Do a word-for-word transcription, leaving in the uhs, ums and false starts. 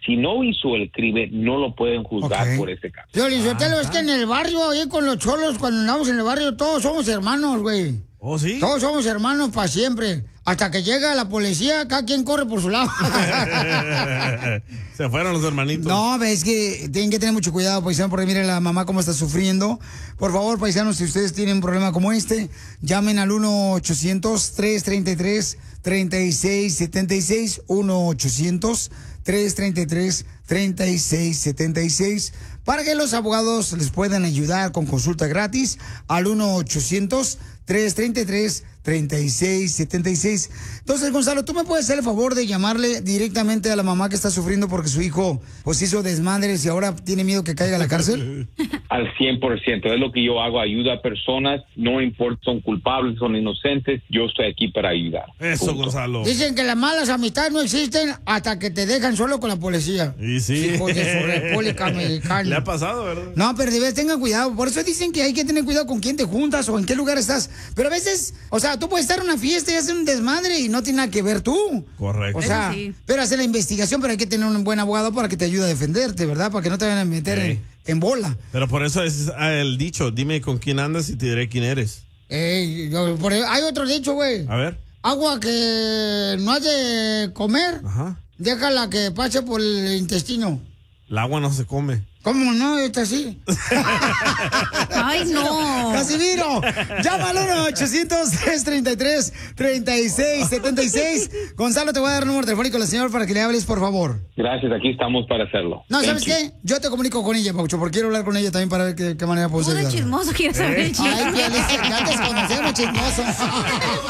Si no hizo el crimen, no lo pueden juzgar okay. por ese caso. Yo, Lizotelo, ah, es que en el barrio, ahí con los cholos, cuando andamos en el barrio, todos somos hermanos, güey. ¿Oh, sí? Todos somos hermanos para siempre. Hasta que llega la policía, cada quien corre por su lado. Se fueron los hermanitos. No, es que tienen que tener mucho cuidado, paisanos, porque miren la mamá cómo está sufriendo. Por favor, paisanos, si ustedes tienen un problema como este, llamen al uno ochocientos, tres treinta y tres, treinta y seis setenta y seis, uno ochocientos, tres treinta y tres, treinta y seis setenta y seis, para que los abogados les puedan ayudar con consulta gratis al uno ochocientos, tres treinta y tres, treinta y seis setenta y seis. Entonces, Gonzalo, ¿tú me puedes hacer el favor de llamarle directamente a la mamá que está sufriendo porque su hijo pues hizo desmadres y ahora tiene miedo que caiga a la cárcel? Al cien por ciento, es lo que yo hago, ayuda a personas, no importa, son culpables, son inocentes, yo estoy aquí para ayudar. Eso, punto. Gonzalo. Dicen que las malas amistades no existen hasta que te dejan solo con la policía. Y sí. Hijos de su República Mexicana. Le ha pasado, ¿verdad? No, pero de vez tengan cuidado, por eso dicen que hay que tener cuidado con quién te juntas o en qué lugar estás, pero a veces, o sea, tú puedes estar en una fiesta y hacer un desmadre y no tiene nada que ver tú. Correcto. O sea, sí. Pero hacer la investigación, pero hay que tener un buen abogado para que te ayude a defenderte, ¿verdad? Para que no te vayan a meter sí. en, en bola. Pero por eso es el dicho, dime con quién andas y te diré quién eres. Ey, yo, por, hay otro dicho, güey. A ver. Agua que no has de comer, ajá, déjala que pase por el intestino. El agua no se come. ¿Cómo no? Está así. ¡Ay, no! ¡Casimiro! Llama al uno ochocientos, tres treinta y tres, treinta y seis setenta y seis. Gonzalo, te voy a dar el número telefónico a la señora para que le hables, por favor. Gracias, aquí estamos para hacerlo. No, Thank ¿sabes you. qué? Yo te comunico con ella, Paucho, porque quiero hablar con ella también para ver qué, qué manera puedo ayudar. Todo chismoso quiero saber. Ay, Pialicia, ya te conocemos, chismoso.